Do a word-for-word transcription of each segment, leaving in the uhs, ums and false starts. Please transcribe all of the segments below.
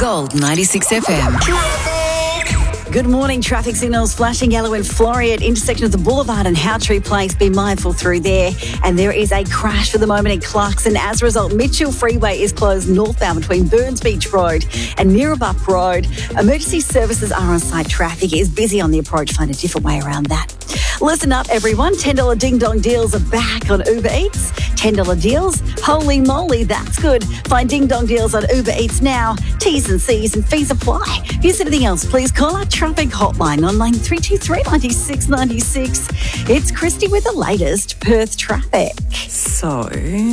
Gold ninety-six F M. Good morning. Traffic signals flashing yellow in Floreat, intersection of the Boulevard and Howtree Place. Be mindful through there. And there is a crash for the moment in Clarkson. As a result, Mitchell Freeway is closed northbound between Burns Beach Road and Neerabup Road. Emergency services are on site. Traffic is busy on the approach. Find a different way around that. Listen up, everyone. ten dollars Ding Dong deals are back on Uber Eats. ten dollars deals? Holy moly, that's good. Find Ding Dong deals on Uber Eats now. T's and C's and fees apply. If there's anything else, please call our traffic hotline on line three two three, nine six nine six. It's Christy with the latest Perth traffic. So,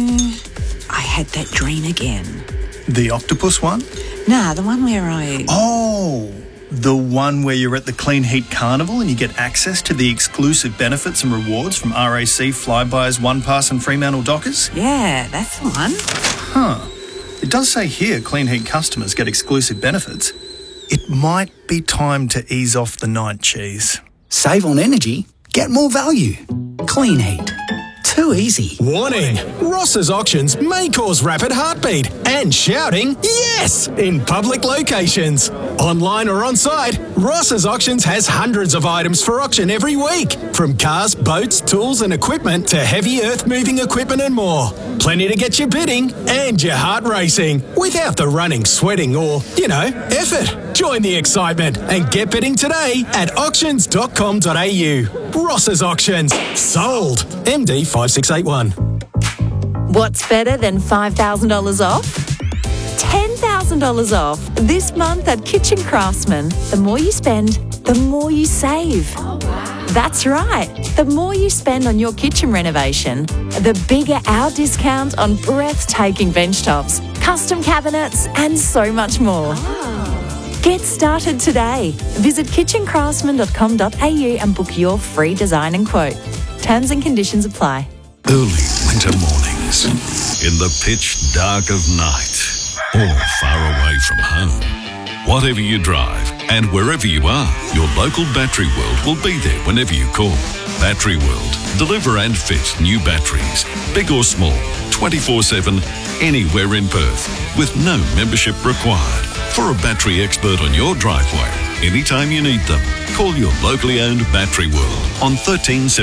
I had that dream again. The octopus one? Nah, the one where I... Oh, the one where you're at the Clean Heat Carnival and you get access to the exclusive benefits and rewards from R A C, Flybuys, OnePass and Fremantle Dockers? Yeah, that's the one. Huh. It does say here Clean Heat customers get exclusive benefits. It might be time to ease off the night cheese. Save on energy, get more value. Clean Heat. Too easy. Warning! Ross's auctions may cause rapid heartbeat and shouting yes in public locations. Online or on site, Ross's Auctions has hundreds of items for auction every week. From cars, boats, tools and equipment to heavy earth-moving equipment and more. Plenty to get you bidding and your heart racing without the running, sweating or, you know, effort. Join the excitement and get bidding today at auctions dot com dot a u. Ross's Auctions. Sold. M D five six eight one. What's better than five thousand dollars off? ten thousand dollars off this month at Kitchen Craftsman. The more you spend, the more you save. That's right. The more you spend on your kitchen renovation, the bigger our discount on breathtaking bench tops, custom cabinets, and so much more. Get started today. Visit kitchen craftsman dot com dot a u and book your free design and quote. Terms and conditions apply. Early winter mornings, in the pitch dark of night, or far away from home. Whatever you drive and wherever you are, your local Battery World will be there whenever you call. Battery World. Deliver and fit new batteries, big or small, twenty-four seven, anywhere in Perth, with no membership required. For a battery expert on your driveway, anytime you need them, call your locally owned Battery World on thirteen